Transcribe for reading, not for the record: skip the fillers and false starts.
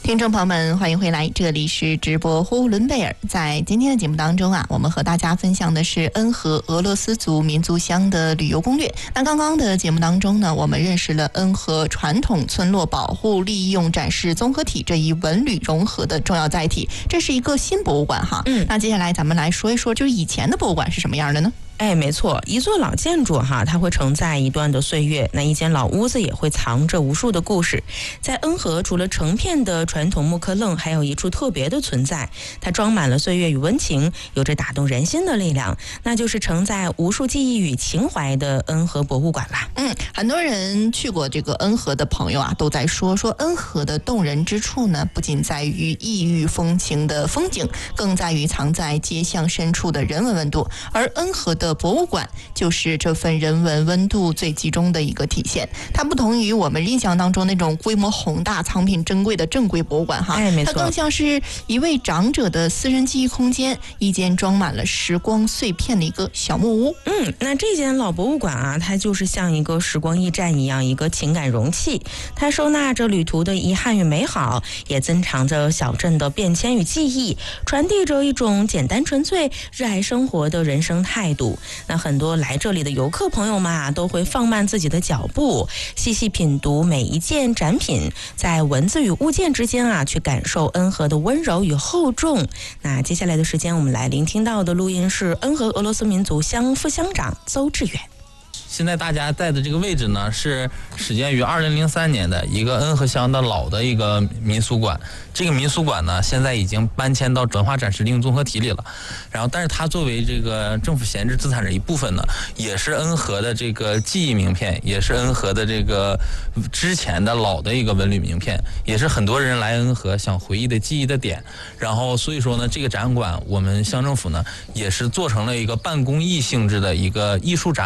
听众朋友们，欢迎回来，这里是直播呼伦贝尔。在今天的节目当中啊，我们和大家分享的是恩和俄罗斯族民族乡的旅游攻略。那刚刚的节目当中呢，我们认识了恩和传统村落保护、利用、展示综合体这一文旅融合的重要载体。这是一个新博物馆哈。那接下来咱们来说一说，就是以前的博物馆是什么样的呢？ 没错，一座老建筑哈，它会承载一段的岁月，那一间老屋子也会藏着无数的故事。在恩和，除了成片的传统木刻楞，还有一处特别的存在，它装满了岁月与温情，有着打动人心的力量，那就是承载无数记忆与情怀的恩和博物馆啦。 很多人去过这个恩和的朋友啊，都在说恩和的动人之处呢，不仅在于异域风情的风景，更在于藏在街巷深处的人文温度，而恩和的博物馆就是这份人文温度最集中的一个体现。它不同于我们印象当中那种规模宏大、藏品珍贵的正规博物馆哈， 没错， 它更像是一位长者的私人记忆空间，一间装满了时光碎片的一个小木屋。 那这间老博物馆啊，它就是像一个时光驿站一样，一个情感容器，它收纳着旅途的遗憾与美好，也珍藏着小镇的变迁与记忆，传递着一种简单纯粹、热爱生活的人生态度。那很多来这里的游客朋友们啊，都会放慢自己的脚步，细细品读每一件展品，在文字与物件之间啊，去感受恩和的温柔与厚重。那接下来的时间，我们来聆听到的录音是恩和俄罗斯民族乡副乡长邹志远。 现在大家在的这个位置呢，是始建于2003年的一个恩和乡的老的一个民俗馆。这个民俗馆呢，现在已经搬迁到文化展示厅综合体里了。然后，但是它作为这个政府闲置资产的一部分呢，也是恩和的这个记忆名片，也是恩和的这个之前的老的一个文旅名片，也是很多人来恩和想回忆的记忆的点。然后，所以说呢，这个展馆我们乡政府呢，也是做成了一个半公益性质的一个艺术展。